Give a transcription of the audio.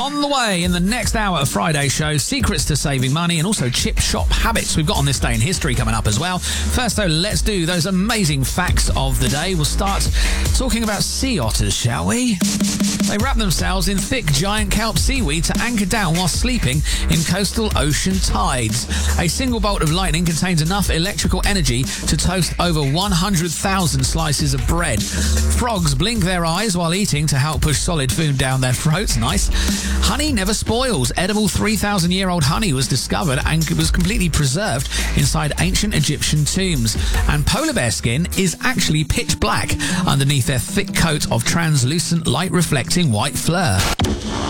On the way in the next hour of Friday show, secrets to saving money and also chip shop habits we've got on this day in history coming up as well. First, though, let's do those amazing facts of the day. We'll start talking about sea otters, shall we? They wrap themselves in thick, giant kelp seaweed to anchor down while sleeping in coastal ocean tides. A single bolt of lightning contains enough electrical energy to toast over 100,000 slices of bread. Frogs blink their eyes while eating to help push solid food down their throats. Nice. Honey never spoils. Edible 3,000-year-old honey was discovered and was completely preserved inside ancient Egyptian tombs. And polar bear skin is actually pitch black underneath their thick coat of translucent, light-reflecting white fur.